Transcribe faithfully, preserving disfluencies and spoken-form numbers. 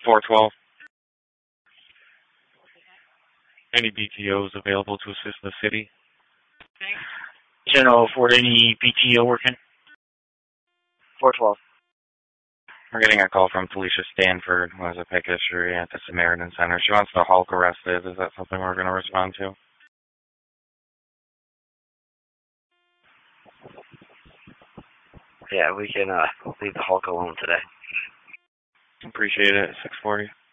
four twelve. Any B T Os available to assist the city? General Ford, any B T O working? four twelve. We're getting a call from Felicia Stanford, who has a pick history at the Samaritan Center. She wants the Hulk arrested. Is that something we're going to respond to? Yeah, we can uh, leave the Hulk alone today. Appreciate it. six forty.